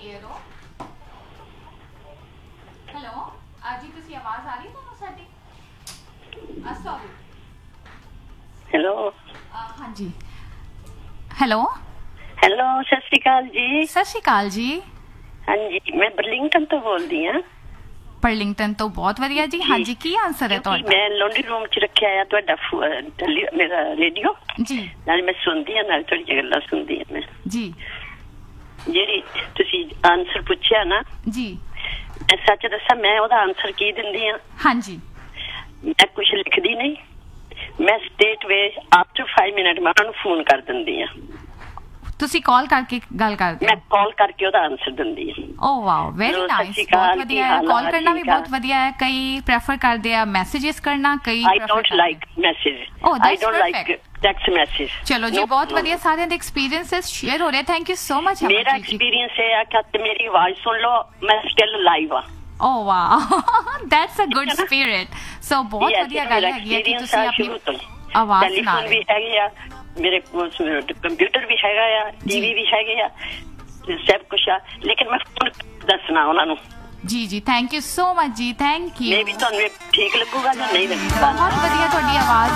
Hello hello ਜੀ ਤੁਸੀਂ ਆਵਾਜ਼ ਆ ਰਹੀ ਤੁਹਾਨੂੰ ਸਾਡੀ ਸੌਰੀ ਹੈਲੋ ਹਾਂਜੀ ਹੈਲੋ ਹੈਲੋ ਸਤਿ ਸ਼੍ਰੀ ਅਕਾਲ ਜੀ। ਸਤਿ ਸ਼੍ਰੀ ਅਕਾਲ ਜੀ। ਹਾਂਜੀ ਮੈਂ ਬਰਲਿੰਗਟਨ ਤੋਂ ਬੋਲਦੀ ਹਾਂ। ਪਰਲਿੰਗਟਨ ਤੋਂ ਬਹੁਤ ਵਧੀਆ ਜੀ। ਹਾਂਜੀ ਕੀ ਆਨਸਰ ਹੈ ਤੁਹਾਡਾ? ਮੈਂ ਲਾਂਡਰੀ ਰੂਮ ਚ ਰੱਖਿਆ ਆ ਤੁਹਾਡਾ ਮੇਰਾ ਰੇਡੀਓ ਜੀ ਨਾਲ ਮੈਂ ਸੁਣਦੀ ਹਾਂ ਨਾਲ ਤੁਹਾਡੀਆਂ ਗੱਲਾਂ ਸੁਣਦੀ ਹਾਂ ਮੈਂ ਜੀ ਜਿਹੜੀ ਤੁਸੀਂ ਆਨਸਰ ਪੁੱਛਿਆ ਨਾ ਜੀ ਮੈਂ ਸੱਚ ਦੱਸਾਂ ਮੈਂ ਉਹਦਾ ਆਨਸਰ ਕੀ ਦਿੰਦੀ ਹਾਂ। ਹਾਂਜੀ ਮੈਂ ਕੁਛ ਲਿਖਦੀ ਨਹੀਂ ਮੈਂ ਸਟੇਟ ਵੇ ਆਫਟਰ 5 ਮਿੰਟ ਮੈਂ ਉਹਨਾਂ ਨੂੰ ਫੋਨ ਕਰ ਦਿੰਦੀ ਹਾਂ। ਤੁਸੀਂ ਕਾਲ ਕਰਕੇ ਗੱਲ ਕਰਦੇ ਮੈਂ ਕਾਲ ਕਰਕੇ ਉਹਦਾ ਆਨਸਰ ਦਿੰਦੀ ਹਾਂ। ਓ ਵਾਓ ਵੈਰੀ ਨਾਈਸ ਬਹੁਤ ਵਧੀਆ ਹੈ। ਕਾਲ ਕਰਨਾ ਵੀ ਬਹੁਤ ਵਧੀਆ ਹੈ। ਕਈ ਪ੍ਰੈਫਰ ਕਰਦੇ ਆ ਮੈਸੇजेस ਕਰਨਾ ਕਈ I don't like message. I don't like text message. ਚਲੋ ਜੀ ਬਹੁਤ ਵਧੀਆ ਸਾਰਿਆਂ ਦੇ ਐਕਸਪੀਰੀਐਂਸਸ ਸ਼ੇਅਰ ਹੋ ਰਹੇ ਥੈਂਕ ਯੂ ਸੋ ਮਚ। ਮੇਰਾ ਐਕਸਪੀਰੀਅੰਸ ਇਹ ਆ ਕਿ ਮੇਰੀ ਆਵਾਜ਼ ਸੁਣ ਲਓ ਮੈਂ ਸਟਿਲ ਲਾਈਵ ਆ। ਓ wow that's a good spirit ਸੋ ਬਹੁਤ ਵਧੀਆ ਗੱਲ ਹੈਗੀ ਹੈ ਕਿ ਤੁਸੀਂ ਆਪਣੀ ਆਵਾਜ਼ ਸੁਣਾ ਵੀ ਹੈਗੇ ਆ ਮੇਰੇ ਕੋਲ ਕੰਪਿਊਟਰ ਵੀ ਹੈਗਾ ਆ ਟੀਵੀ ਵੀ ਹੈਗੇ ਆ ਸਭ ਕੁਛ ਆ ਲੇਕਿਨ ਮੈਂ ਦੱਸਣਾ ਉਹਨਾਂ ਨੂੰ। ਜੀ ਜੀ ਥੈਂਕ ਯੂ ਸੋ ਮਚ ਜੀ ਥੈਂਕ ਯੂ। ਮੈਂ ਵੀ ਤੁਹਾਨੂੰ ਠੀਕ ਲੱਗੂਗਾ ਜਾਂ ਨਹੀਂ ਲੱਗੂਗਾ। ਬਹੁਤ ਵਧੀਆ ਤੁਹਾਡੀ ਆਵਾਜ਼